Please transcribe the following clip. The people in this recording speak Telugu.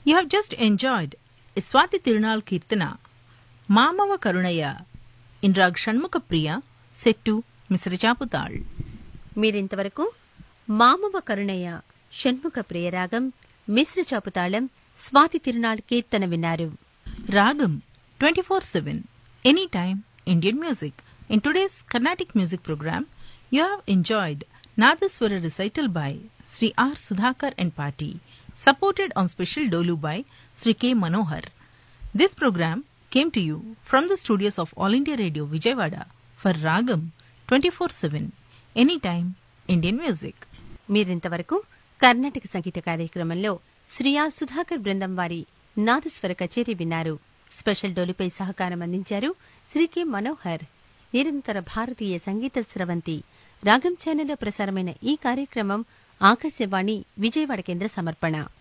You have just enjoyed Swati Tirunal Kirtana, Mamava Karunaya, in Rag Shanmuka Priya, set to Mr. Chaputal. మీరింతవరకు మామవ కరుణయ్య షణ్ముఖ ప్రియరాగం మిశ్ర చాపుతాళం స్వాతి తిరునాళ్ కీర్తన విన్నారు. Ragam 24/7 Anytime Indian Music. In today's Carnatic music program, you have enjoyed Nadaswara recital by Sri R. Sudhakar and Party, supported on special dolu by Sri K. Manohar. This program came to you from the studios of All India Radio Vijayawada for Ragam 24/7 Anytime Indian Music. మీరింతవరకు కర్ణాటక సంగీత కార్యక్రమంలో శ్రీ ఆర్ సుధాకర్ బృందం వారి నాదస్వర కచేరీ విన్నారు. స్పెషల్ డోలుపై సహకారం అందించారు శ్రీ కె మనోహర్. నిరంతర భారతీయ సంగీత స్రవంతి రాగం ఛానల్లో ప్రసారమైన ఈ కార్యక్రమం ఆకాశవాణి విజయవాడ కేంద్ర సమర్పణ.